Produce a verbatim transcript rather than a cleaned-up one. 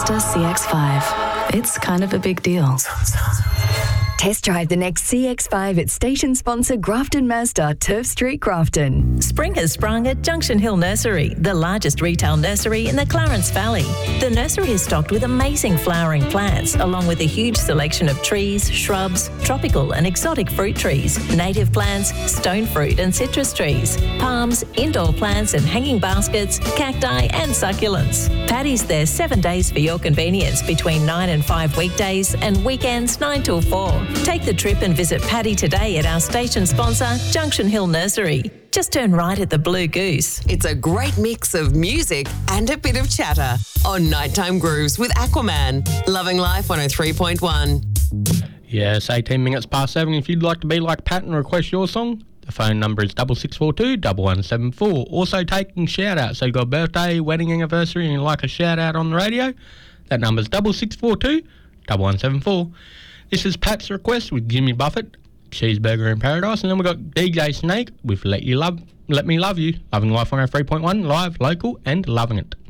Mazda C X five. It's kind of a big deal. Test drive the next C X five at station sponsor Grafton Mazda, Turf Street, Grafton. Spring has sprung at Junction Hill Nursery, the largest retail nursery in the Clarence Valley. The nursery is stocked with amazing flowering plants, along with a huge selection of trees, shrubs, tropical and exotic fruit trees, native plants, stone fruit and citrus trees, palms, indoor plants and hanging baskets, cacti and succulents. Paddy's there seven days for your convenience between nine and five weekdays and weekends nine till four. Take the trip and visit Paddy today at our station sponsor, Junction Hill Nursery. Just turn right at the Blue Goose. It's a great mix of music and a bit of chatter on Nighttime Grooves with Aquaman. Loving Life one oh three point one. Yes, eighteen minutes past seven. If you'd like to be like Pat and request your song, the phone number is double six four two, one one seven four. Also taking shout-outs. So you've got a birthday, wedding anniversary and you'd like a shout-out on the radio, that number's double six four two, one one seven four. This is Pat's Request with Jimmy Buffett, Cheeseburger in Paradise, and then we've got D J Snake with Let You Love, Let Me Love You. Loving Life one oh three point one, live, local, and loving it.